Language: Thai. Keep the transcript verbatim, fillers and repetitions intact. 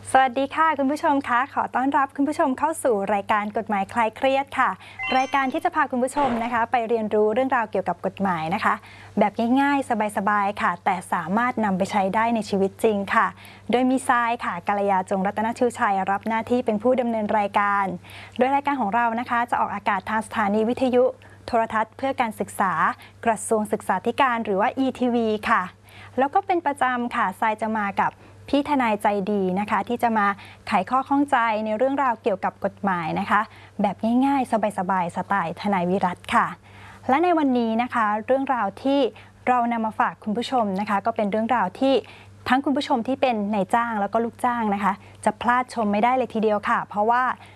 สวัสดีค่ะคุณผู้ชมคะขอต้อนรับคุณผู้ชมเข้าสู่รายการกฎหมายคลายเครียดค่ะรายการที่จะพาคุณผู้ชมนะคะไปเรียนรู้เรื่องราวเกี่ยวกับกฎหมายนะคะแบบง่ายๆสบายๆค่ะแต่สามารถนำไปใช้ได้ในชีวิตจริงค่ะโดยมีทรายค่ะกัลยาจงรัตนชูชัยรับหน้าที่เป็นผู้ดำเนินรายการโดยรายการของเรานะคะจะออกอากาศทางสถานีวิทยุโทรทัศน์เพื่อการศึกษากระทรวงศึกษาธิการหรือว่า อี ที วี ค่ะแล้วก็เป็นประจำค่ะทรายจะมากับพี่ทนายใจดีนะคะที่จะมาไขข้อข้องใจในเรื่องราวเกี่ยวกับกฎหมายนะคะแบบง่ายๆสบายๆสไตล์ทนายวิรัตค่ะและในวันนี้นะคะเรื่องราวที่เรานำมาฝากคุณผู้ชมนะคะก็เป็นเรื่องราวที่ทั้งคุณผู้ชมที่เป็นนายจ้างแล้วก็ลูกจ้างนะคะจะพลาดชมไม่ได้เลยทีเดียวค่ะเพราะว่า